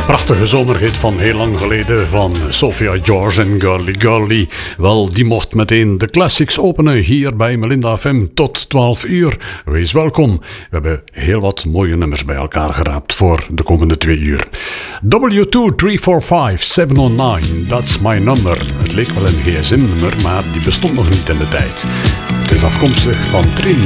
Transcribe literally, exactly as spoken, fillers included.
Prachtige zomerhit van heel lang geleden van Sophia George en Girly Girly. Wel, die mocht meteen de classics openen hier bij Melinda F M tot twaalf uur. Wees welkom. We hebben heel wat mooie nummers bij elkaar geraapt voor de komende twee uur. W two three four five seven oh nine, that's my number. Het leek wel een gsm-nummer, maar die bestond nog niet in de tijd. Het is afkomstig van Trini.